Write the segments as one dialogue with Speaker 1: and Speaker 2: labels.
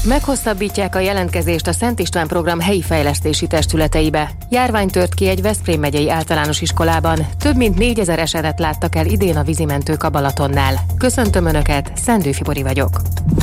Speaker 1: Meghosszabbítják a jelentkezést a Szent István program helyi fejlesztési testületeibe. Járvány tört ki egy Veszprém megyei általános iskolában. Több mint 4000 esetet láttak el idén a vízimentők a Balatonnál. Köszöntöm Önöket, Szendő Fibori vagyok.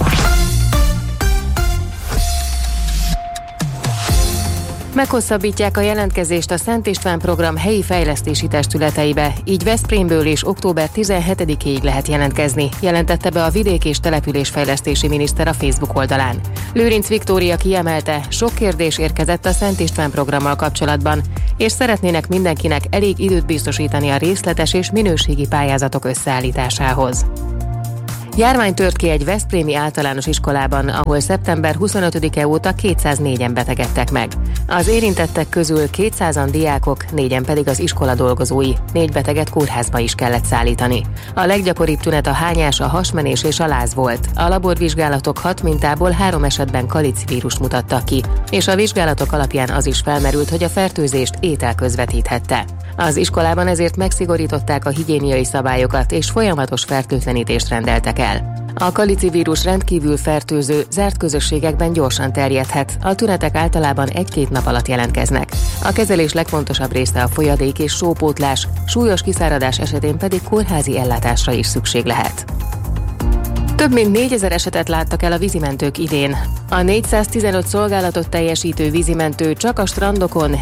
Speaker 1: Meghosszabbítják a jelentkezést a Szent István program helyi fejlesztési testületeibe, így Veszprémből is október 17-ig lehet jelentkezni, jelentette be a vidék- és településfejlesztési miniszter a Facebook oldalán. Lőrinc Viktória kiemelte, sok kérdés érkezett a Szent István programmal kapcsolatban, és szeretnének mindenkinek elég időt biztosítani a részletes és minőségi pályázatok összeállításához. Járvány tört ki egy veszprémi általános iskolában, ahol szeptember 25-e óta 204-en betegedtek meg. Az érintettek közül 200-an diákok, 4-en pedig az iskola dolgozói. 4 beteget kórházba is kellett szállítani. A leggyakoribb tünet a hányás, a hasmenés és a láz volt. A laborvizsgálatok 6 mintából 3 esetben kalicivírust mutattak ki, és a vizsgálatok alapján az is felmerült, hogy a fertőzést étel közvetíthette. Az iskolában ezért megszigorították a higiéniai szabályokat, és folyamatos fertőtlenítést rendeltek el. A kalicivírus rendkívül fertőző, zárt közösségekben gyorsan terjedhet, a tünetek általában 1-2 nap alatt jelentkeznek. A kezelés legfontosabb része a folyadék és sópótlás, súlyos kiszáradás esetén pedig kórházi ellátásra is szükség lehet. Több mint 4000 esetet láttak el a vízimentők idén. A 415 szolgálatot teljesítő vízimentő csak a strandokon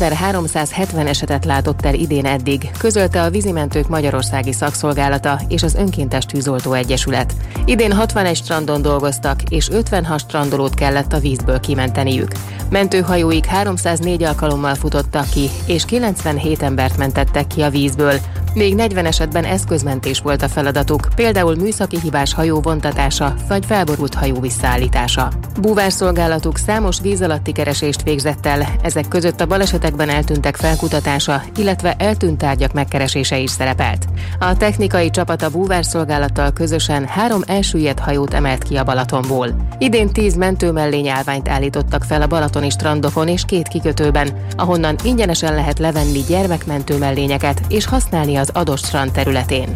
Speaker 1: 4370 esetet látott el idén eddig, közölte a Vízimentők Magyarországi Szakszolgálata és az Önkéntes Tűzoltó Egyesület. Idén 61 strandon dolgoztak, és 56 strandolót kellett a vízből kimenteniük. Mentőhajóik 304 alkalommal futottak ki, és 97 embert mentettek ki a vízből. Még 40 esetben eszközmentés volt a feladatuk, például műszaki hibás hajó vontatása vagy felborult hajó visszaállítása. Búvárszolgálatuk számos víz alatti keresést végzett el, ezek között a balesetekben eltűntek felkutatása, illetve eltűnt tárgyak megkeresése is szerepelt. A technikai csapat a búvárszolgálattal közösen 3 elsüllyedt hajót emelt ki a Balatonból. Idén 10 mentőmellényállványt állítottak fel a balatoni strandokon és 2 kikötőben, ahonnan ingyenesen lehet levenni gyermekmentőmellényeket és használni az adott strand területén.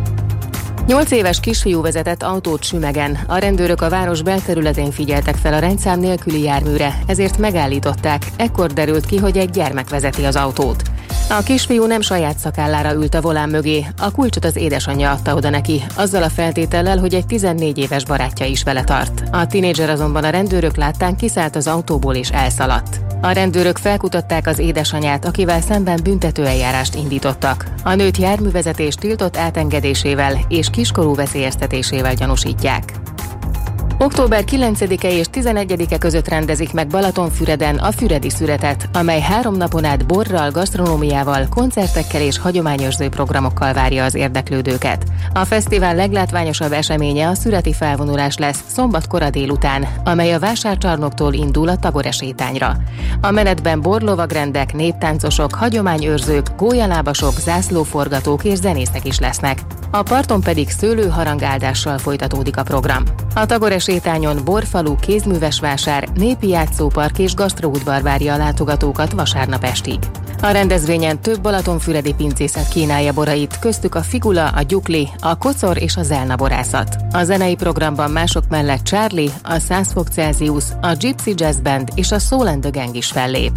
Speaker 1: 8 éves kisfiú vezetett autót Sümegen. A rendőrök a város belterületén figyeltek fel a rendszám nélküli járműre, ezért megállították. Ekkor derült ki, hogy egy gyermek vezeti az autót. A kisfiú nem saját szakállára ült a volán mögé, a kulcsot az édesanyja adta oda neki, azzal a feltétellel, hogy egy 14 éves barátja is vele tart. A tinédzser azonban a rendőrök láttán kiszállt az autóból és elszaladt. A rendőrök felkutatták az édesanyját, akivel szemben büntetőeljárást indítottak. A nőt járművezetés tiltott átengedésével és kiskorú veszélyeztetésével gyanúsítják. Október 9-e és 11-e között rendezik meg Balatonfüreden a Füredi Szüretet, amely 3 napon át borral, gasztronómiával, koncertekkel és hagyományőrző programokkal várja az érdeklődőket. A fesztivál leglátványosabb eseménye a szüreti felvonulás lesz szombat kora délután, amely a vásárcsarnoktól indul a Tagore sétányra. A menetben borlovagrendek, néptáncosok, hagyományőrzők, gólyalábasok, zászlóforgatók és zenészek is lesznek. A parton pedig szőlőharangáldással folytatódik a program. A Tagore sétányon borfalu, kézműves vásár, népi játszópark és gasztroudvar várja a látogatókat vasárnap estig. A rendezvényen több balatonfüredi pincészet kínálja borait, köztük a figula, a gyukli, a kocor és a zelna borászat. A zenei programban mások mellett Charlie, a 100 fok Celsius, a Gypsy Jazz Band és a Soul and the Gang is fellép.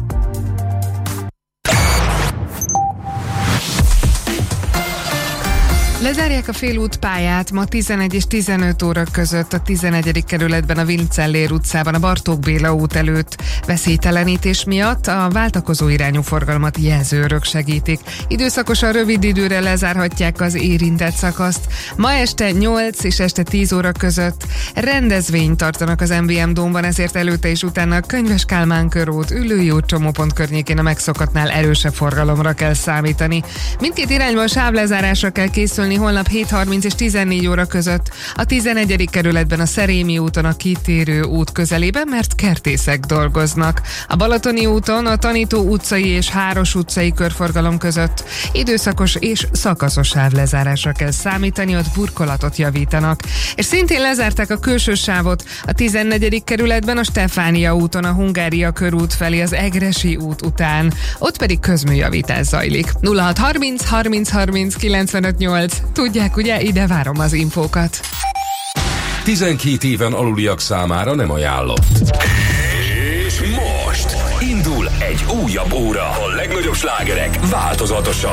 Speaker 2: Lezárják a félútpályát ma 11 és 15 óra között a 11. kerületben a Vincellér utcában a Bartók Béla út előtt. Veszélytelenítés miatt a váltakozó irányú forgalmat jelzőrök segítik. Időszakosan rövid időre lezárhatják az érintett szakaszt. Ma este 8 és este 10 óra között rendezvényt tartanak az MVM Dómban, ezért előtte és utána a Könyves Kálmán körút, Üllői út csomópont környékén a megszokatnál erősebb forgalomra kell számítani. Mindkét irányban sávlezárásra kell készülni holnap 7:30 és 14 óra között a 11. kerületben a Szerémi úton a kitérő út közelében, mert kertészek dolgoznak. A Balatoni úton a Tanító utcai és Háros utcai körforgalom között időszakos és szakaszos sávlezárásra kell számítani, ott burkolatot javítanak. És szintén lezárták a külső sávot a 14. kerületben a Stefánia úton a Hungária körút felé az Egressy út után, ott pedig közműjavítás zajlik. 0630 30 30 95 8. Tudják, ugye? Ide várom az infókat.
Speaker 3: 12 éven aluliak számára nem ajánlott.
Speaker 4: És most indul egy újabb óra. A legnagyobb slágerek változatosan.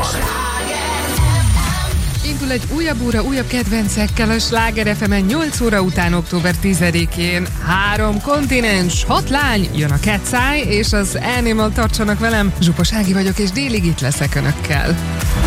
Speaker 2: Indul egy újabb óra, újabb kedvencekkel a Sláger FM-en 8 óra után október 10-én. 3 kontinens, 6 lány, jön a Cat's Eye és az Animal, tartsanak velem. Zsupos Ági vagyok, és délig itt leszek önökkel.